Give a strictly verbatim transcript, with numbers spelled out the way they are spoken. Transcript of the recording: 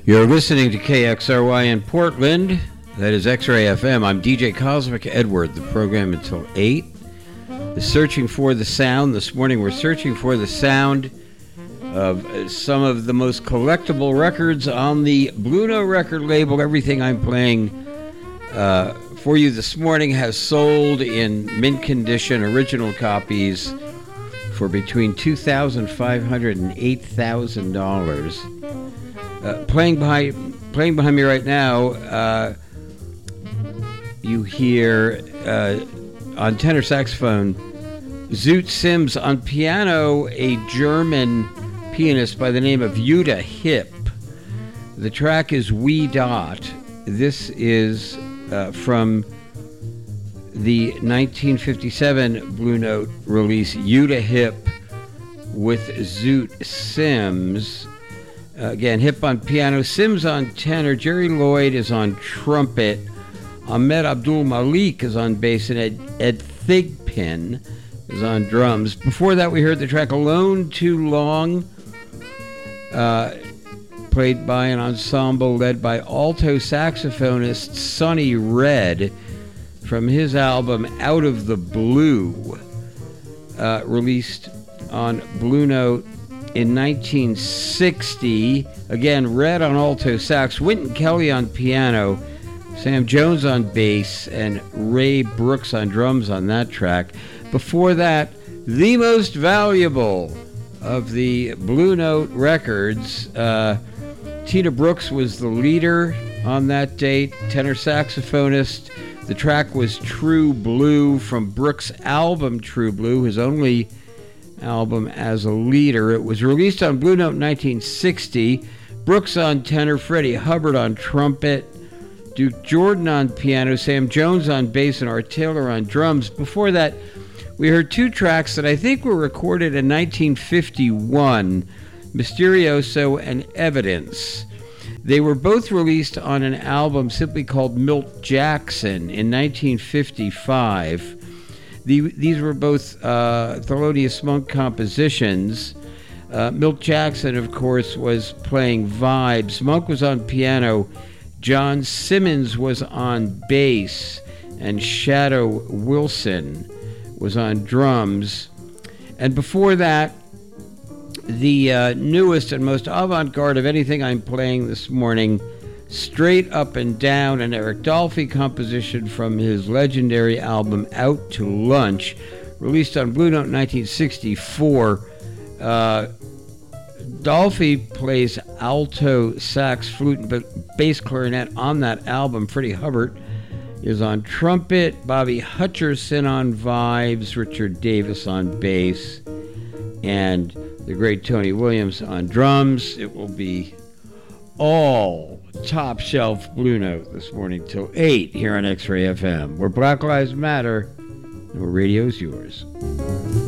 You're listening to K X R Y in Portland. That is X-Ray F M. I'm D J Cosmic Edward. The program until eight is Searching for the Sound. This morning we're searching for the sound of some of the most collectible records on the Blue Note record label. Everything I'm playing uh, for you this morning has sold in mint condition original copies for between two thousand five hundred dollars and eight thousand dollars. Uh, playing behind playing behind me right now, uh, you hear uh, on tenor saxophone Zoot Sims, on piano a German pianist by the name of Jutta Hipp. The track is Wee Dot. This is uh, from the nineteen fifty-seven Blue Note release, Jutta Hipp with Zoot Sims. Uh, again, Hipp on piano, Sims on tenor, Jerry Lloyd is on trumpet, Ahmed Abdul Malik is on bass, and Ed, Ed Thigpen is on drums. Before that, we heard the track Alone Too Long, uh, played by an ensemble led by alto saxophonist Sonny Red from his album Out of the Blue, uh, released on Blue Note in nineteen sixty. Again, Red on alto sax, Wynton Kelly on piano, Sam Jones on bass, and Ray Brooks on drums on that track. Before that, the most valuable of the Blue Note records, uh, Tina Brooks was the leader on that date, tenor saxophonist. The track was True Blue from Brooks' album True Blue, his only album as a leader. It was released on Blue Note in nineteen sixty. Brooks on tenor, Freddie Hubbard on trumpet, Duke Jordan on piano, Sam Jones on bass, and Art Taylor on drums. Before that, we heard two tracks that I think were recorded in nineteen fifty-one, Mysterioso and Evidence. They were both released on an album simply called Milt Jackson in nineteen fifty-five. The, these were both uh, Thelonious Monk compositions. Uh, Milt Jackson, of course, was playing vibes. Monk was on piano. John Simmons was on bass. And Shadow Wilson was on drums. And before that, the uh, newest and most avant-garde of anything I'm playing this morning, Straight Up and Down, an Eric Dolphy composition from his legendary album Out to Lunch, released on Blue Note in nineteen sixty-four. Uh, Dolphy plays alto, sax, flute, and bass clarinet on that album. Freddie Hubbard is on trumpet, Bobby Hutcherson on vibes, Richard Davis on bass, and the great Tony Williams on drums. It will be all top shelf Blue Note this morning till eight here on X-Ray F M, where Black Lives Matter and where radio's yours.